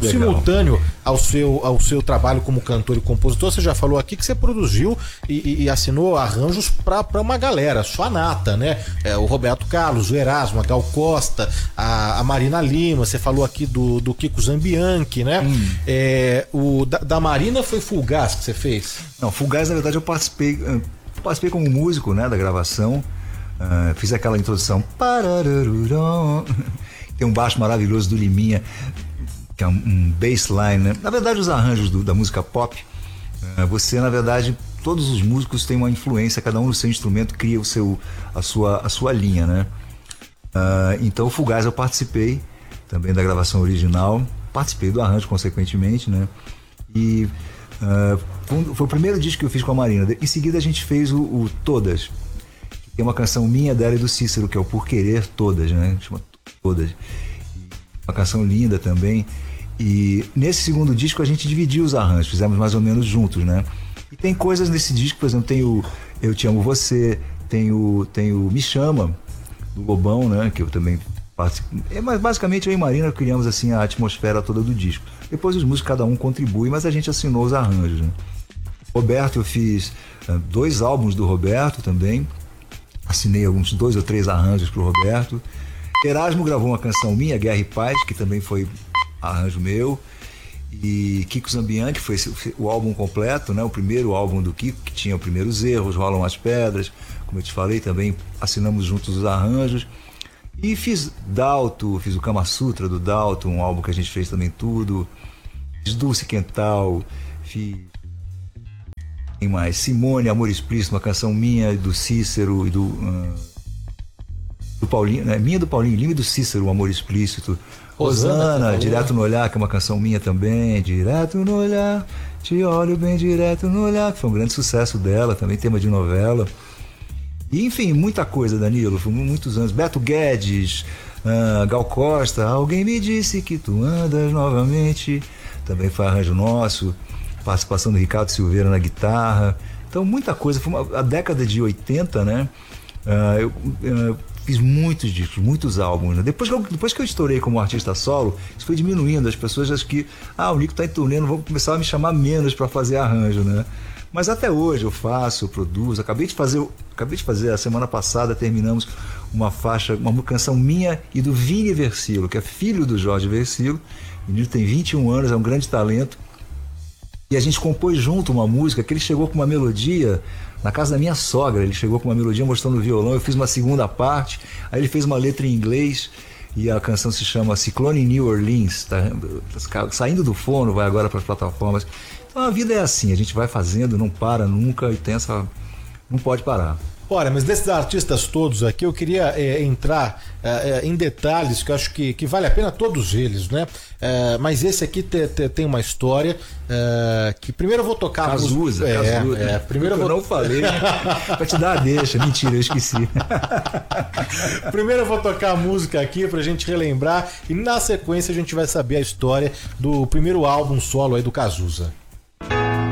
Simultâneo ao seu trabalho como cantor e compositor, você já falou aqui que você produziu e assinou arranjos para uma galera, sua nata, né? O Roberto Carlos, o Erasmo, a Gal Costa, a Marina Lima, você falou aqui do Kiko Zambianchi, né? Da Marina foi Fulgaz que você fez? Não, Fulgaz, na verdade, eu participei como músico, né, da gravação. Fiz aquela introdução. Tem um baixo maravilhoso do Liminha, que é um bassline, né? Na verdade, os arranjos da música pop, você, na verdade, todos os músicos têm uma influência, cada um no seu instrumento cria a sua linha, né? Então, o Fulgaz eu participei também da gravação original, participei do arranjo, consequentemente, né? E foi o primeiro disco que eu fiz com a Marina. Em seguida, a gente fez o Todas. Tem uma canção minha, dela e do Cícero, que é o Por Querer Todas, né? Chama Todas. Uma canção linda também. E nesse segundo disco a gente dividiu os arranjos, fizemos mais ou menos juntos, né? E tem coisas nesse disco, por exemplo, tem o Eu Te Amo Você, tem o Me Chama, do Lobão, né? Que eu também participei. Mas basicamente eu e Marina criamos assim a atmosfera toda do disco. Depois os músicos, cada um contribui, mas a gente assinou os arranjos, né? Roberto, eu fiz 2 álbuns do Roberto também. Assinei alguns 2 ou 3 arranjos pro Roberto. Erasmo gravou uma canção minha, Guerra e Paz, que também foi arranjo meu. E Kiko Zambianchi foi o álbum completo, né? O primeiro álbum do Kiko, que tinha os primeiros erros, Rolam as Pedras. Como eu te falei, também assinamos juntos os arranjos. E fiz Dalto, fiz o Kama Sutra do Dalto, um álbum que a gente fez também tudo. Fiz Dulce Quental, fiz... Tem mais Simone, Amor Explícito, uma canção minha, do Cícero e do Paulinho, né? Minha, do Paulinho Lima e do Cícero, o Amor Explícito. Rosana, Direto no Olhar, que é uma canção minha também. Direto no Olhar, te olho bem direto no olhar, que foi um grande sucesso dela, também tema de novela. E, enfim, muita coisa, Danilo, foi muitos anos. Beto Guedes, Gal Costa, Alguém Me Disse Que Tu Andas Novamente, também foi arranjo nosso. Participação do Ricardo Silveira na guitarra. Então, muita coisa. Foi a década de 80, né? Eu fiz muitos discos, muitos álbuns, né? Depois que eu estourei como artista solo, isso foi diminuindo. As pessoas acham que o Nico tá em turnê, não vão começar a me chamar menos para fazer arranjo, né? Mas até hoje eu faço, eu produzo. Acabei de fazer, a semana passada terminamos uma canção minha e do Vini Versilo, que é filho do Jorge Versilo. O menino tem 21 anos, é um grande talento. E a gente compôs junto uma música que ele chegou com uma melodia na casa da minha sogra. Ele chegou com uma melodia mostrando o violão, eu fiz uma segunda parte, aí ele fez uma letra em inglês e a canção se chama Ciclone in New Orleans, tá saindo do forno, vai agora para as plataformas. Então a vida é assim, a gente vai fazendo, não para nunca e não pode parar. Olha, mas desses artistas todos aqui, eu queria entrar em detalhes que eu acho que vale a pena todos eles, né? Mas esse aqui tem uma história que primeiro eu vou tocar... Cazuza. Primeiro eu não falei, pra te dar a deixa. Mentira, eu esqueci. Primeiro eu vou tocar a música aqui pra gente relembrar e na sequência a gente vai saber a história do primeiro álbum solo aí do Cazuza.